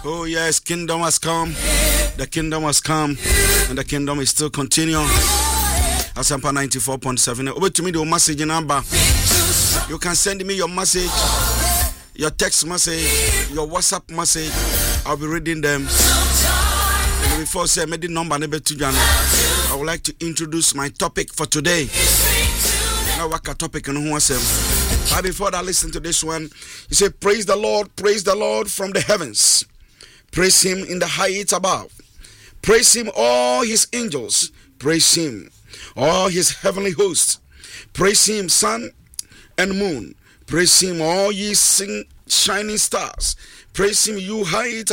Oh yes, kingdom has come. The kingdom has come, and the kingdom is still continuing. Asampa 94.7. Over to me the message number. You can send me your message, your text message, your WhatsApp message. I'll be reading them. And before I say I made the number, I would like to introduce my topic for today. Now, what topic and who was him? But before that, listen to this one. He said, praise the Lord from the heavens. Praise him in the heights above. Praise him, all his angels. Praise him, all his heavenly hosts. Praise him, sun and moon. Praise him, all ye shining stars. Praise him, you heights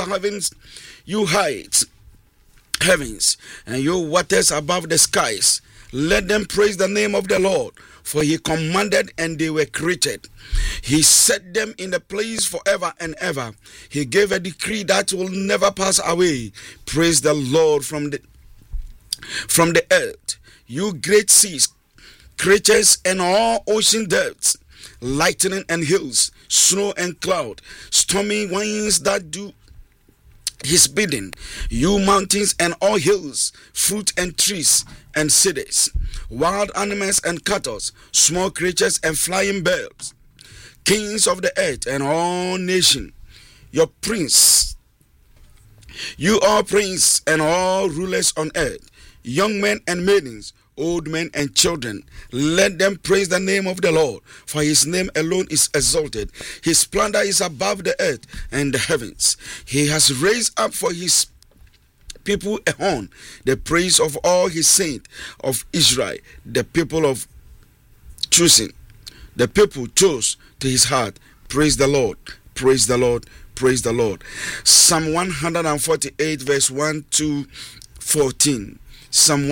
heavens, and you waters above the skies. Let them praise the name of the Lord, for he commanded and they were created. He set them in a place forever and ever. He gave a decree that will never pass away. Praise the Lord from the earth, you great seas, creatures and all ocean depths, lightning and hills, snow and cloud, stormy winds that do his bidding, you mountains and all hills, fruit and trees and cedars, wild animals and cattle, small creatures and flying birds, kings of the earth and all nations, your prince, you are prince and all rulers on earth, young men and maidens, old men and children, let them praise the name of the Lord, for his name alone is exalted. His splendor is above the earth and the heavens. He has raised up for his people a horn, the praise of all his saints of Israel, the people of choosing, the people chose to his heart. Praise the Lord, praise the Lord, praise the Lord. Psalm 148 verse 1 to 14. Psalm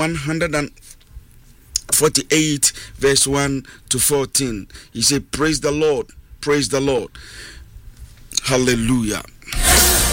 148 verse 1 to 14. He said, praise the Lord, hallelujah.